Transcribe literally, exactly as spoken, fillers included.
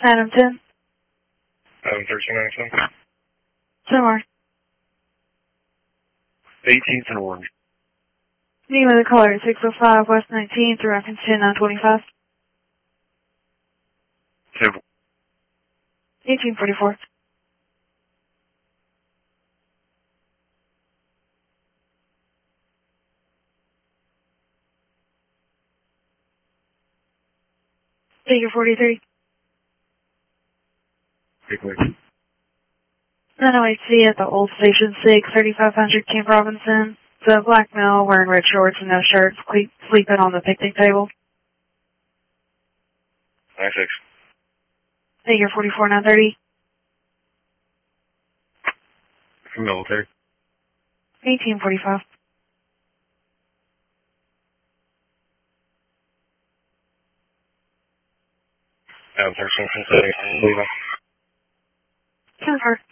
Adam ten. Adam thirteen ninety-seven. ten more. eighteenth and Orange. Name of the caller is six oh five West nineteenth, reference ten nine twenty-five. Table. eighteen forty-four. Figure forty-three. Bigwig. nine oh eight C at the old station six, thirty-five hundred Camp Robinson. It's a black male wearing red shorts and no shirt, sleep, sleeping on the picnic table. nine six. Figure forty-four nine thirty. From military. eighteen forty-five. Adam thirteen ninety-seven. Levi. ten four.